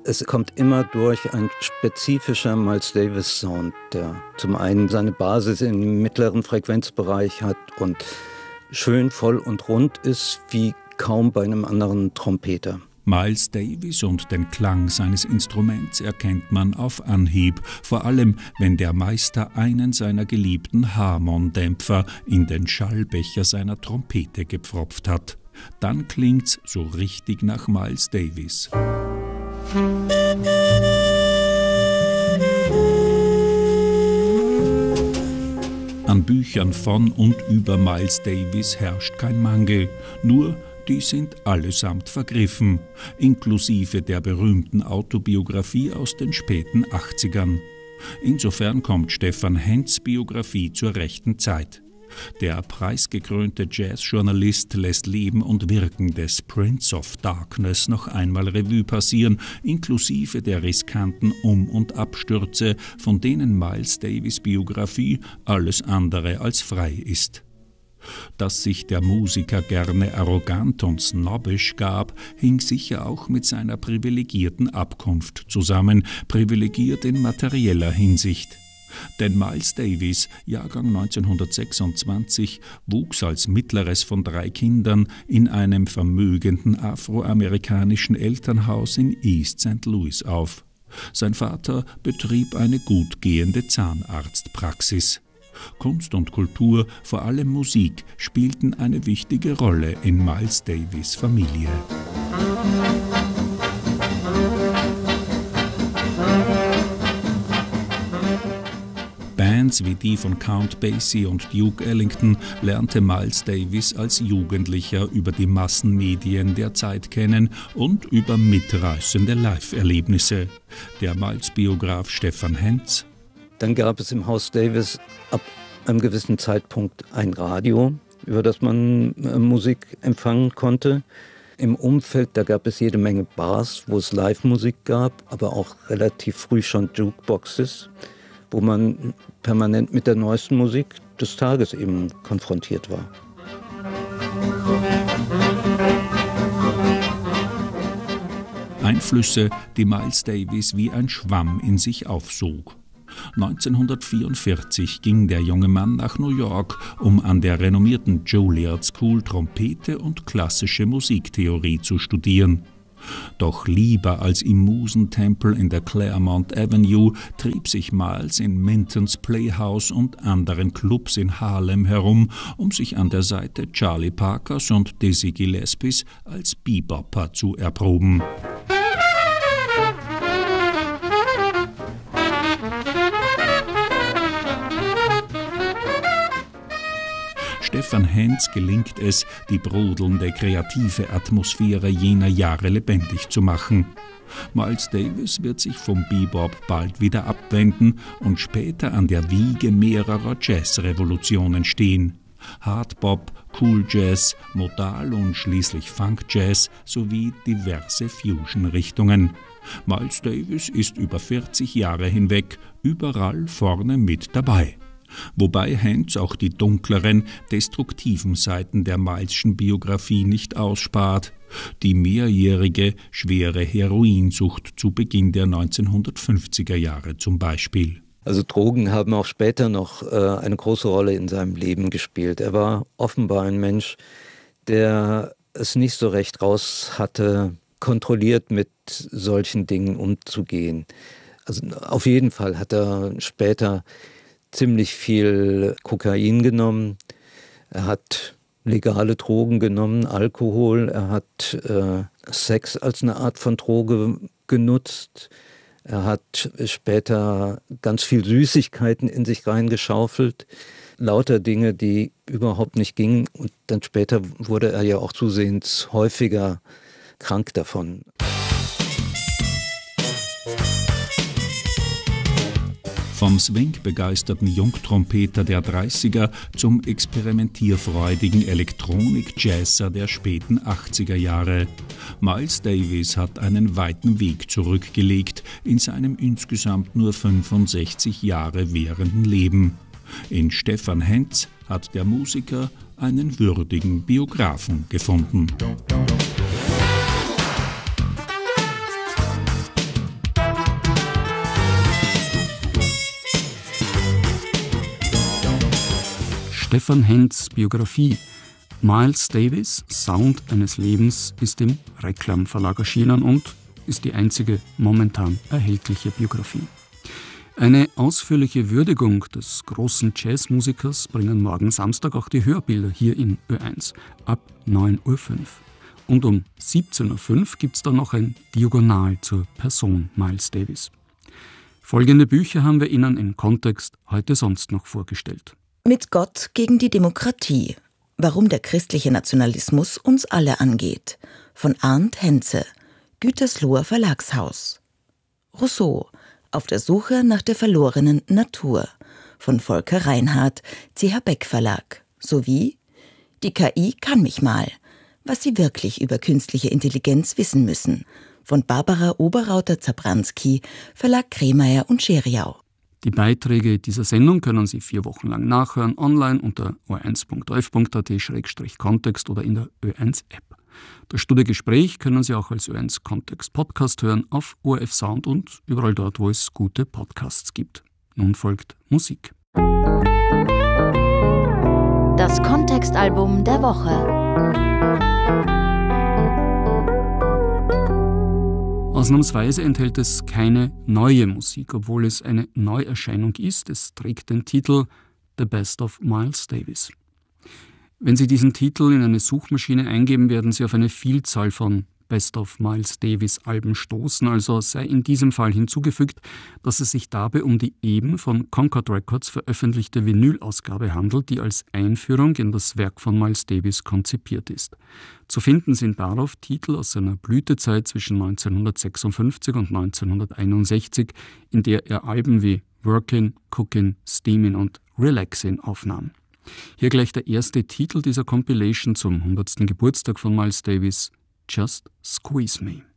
Es kommt immer durch ein spezifischer Miles Davis Sound, der zum einen seine Basis im mittleren Frequenzbereich hat und schön voll und rund ist, wie kaum bei einem anderen Trompeter. Miles Davis und den Klang seines Instruments erkennt man auf Anhieb, vor allem wenn der Meister einen seiner geliebten Harmon-Dämpfer in den Schallbecher seiner Trompete gepfropft hat. Dann klingt's so richtig nach Miles Davis. An Büchern von und über Miles Davis herrscht kein Mangel, nur die sind allesamt vergriffen, inklusive der berühmten Autobiografie aus den späten 80ern. Insofern kommt Stefan Hentz' Biografie zur rechten Zeit. Der preisgekrönte Jazzjournalist lässt Leben und Wirken des Prince of Darkness noch einmal Revue passieren, inklusive der riskanten Um- und Abstürze, von denen Miles Davis' Biografie alles andere als frei ist. Dass sich der Musiker gerne arrogant und snobbisch gab, hing sicher auch mit seiner privilegierten Abkunft zusammen, privilegiert in materieller Hinsicht. Denn Miles Davis, Jahrgang 1926, wuchs als mittleres von 3 Kindern in einem vermögenden afroamerikanischen Elternhaus in East St. Louis auf. Sein Vater betrieb eine gut gehende Zahnarztpraxis. Kunst und Kultur, vor allem Musik, spielten eine wichtige Rolle in Miles Davis' Familie. Bands wie die von Count Basie und Duke Ellington lernte Miles Davis als Jugendlicher über die Massenmedien der Zeit kennen und über mitreißende Live-Erlebnisse. Der Miles-Biograf Stefan Hentz: Dann gab es im Haus Davis ab einem gewissen Zeitpunkt ein Radio, über das man Musik empfangen konnte. Im Umfeld, da gab es jede Menge Bars, wo es Live-Musik gab, aber auch relativ früh schon Jukeboxes, wo man permanent mit der neuesten Musik des Tages eben konfrontiert war. Einflüsse, die Miles Davis wie ein Schwamm in sich aufsog. 1944 ging der junge Mann nach New York, um an der renommierten Juilliard School Trompete und klassische Musiktheorie zu studieren. Doch lieber als im Musentempel in der Claremont Avenue trieb sich Miles in Mintons Playhouse und anderen Clubs in Harlem herum, um sich an der Seite Charlie Parkers und Dizzy Gillespies als Bebopper zu erproben. Stefan Hentz gelingt es, die brodelnde kreative Atmosphäre jener Jahre lebendig zu machen. Miles Davis wird sich vom Bebop bald wieder abwenden und später an der Wiege mehrerer Jazzrevolutionen stehen. Hardbop, Cool Jazz, Modal und schließlich Funk Jazz sowie diverse Fusion-Richtungen. Miles Davis ist über 40 Jahre hinweg überall vorne mit dabei. Wobei Hentz auch die dunkleren, destruktiven Seiten der Mileschen Biografie nicht ausspart. Die mehrjährige, schwere Heroinsucht zu Beginn der 1950er Jahre zum Beispiel. Also Drogen haben auch später noch eine große Rolle in seinem Leben gespielt. Er war offenbar ein Mensch, der es nicht so recht raus hatte, kontrolliert mit solchen Dingen umzugehen. Also auf jeden Fall hat er später ziemlich viel Kokain genommen. Er hat legale Drogen genommen, Alkohol. Er hat Sex als eine Art von Droge genutzt. Er hat später ganz viel Süßigkeiten in sich reingeschaufelt. Lauter Dinge, die überhaupt nicht gingen. Und dann später wurde er ja auch zusehends häufiger krank davon. Vom swing-begeisterten Jungtrompeter der 30er zum experimentierfreudigen Elektronik-Jazzer der späten 80er Jahre. Miles Davis hat einen weiten Weg zurückgelegt in seinem insgesamt nur 65 Jahre währenden Leben. In Stefan Hentz hat der Musiker einen würdigen Biografen gefunden. Stefan Hens Biografie Miles Davis, Sound eines Lebens ist im Reklam Verlag erschienen und ist die einzige momentan erhältliche Biografie. Eine ausführliche Würdigung des großen Jazzmusikers bringen morgen Samstag auch die Hörbilder hier in Ö1 ab 9:05 Uhr. Und um 17:05 Uhr gibt es dann noch ein Diagonal zur Person Miles Davis. Folgende Bücher haben wir Ihnen im Kontext heute sonst noch vorgestellt. Mit Gott gegen die Demokratie. Warum der christliche Nationalismus uns alle angeht. Von Arndt Henze, Gütersloher Verlagshaus. Rousseau, auf der Suche nach der verlorenen Natur. Von Volker Reinhardt, CH Beck Verlag. Sowie Die KI kann mich mal. Was Sie wirklich über künstliche Intelligenz wissen müssen. Von Barbara Oberrauter-Zabranski, Verlag Kremeyer und Scheriau. Die Beiträge dieser Sendung können Sie 4 Wochen lang nachhören, online unter o1.orf.at/kontext oder in der Ö1-App. Das Studiogespräch können Sie auch als Ö1-Kontext-Podcast hören auf ORF Sound und überall dort, wo es gute Podcasts gibt. Nun folgt Musik. Das Kontextalbum der Woche. Ausnahmsweise enthält es keine neue Musik, obwohl es eine Neuerscheinung ist. Es trägt den Titel The Best of Miles Davis. Wenn Sie diesen Titel in eine Suchmaschine eingeben, werden Sie auf eine Vielzahl von Best of Miles Davis Alben stoßen, also sei in diesem Fall hinzugefügt, dass es sich dabei um die eben von Concord Records veröffentlichte Vinylausgabe handelt, die als Einführung in das Werk von Miles Davis konzipiert ist. Zu finden sind darauf Titel aus seiner Blütezeit zwischen 1956 und 1961, in der er Alben wie Workin', Cookin', Steamin' und Relaxin' aufnahm. Hier gleich der erste Titel dieser Compilation zum 100. Geburtstag von Miles Davis, Just Squeeze Me.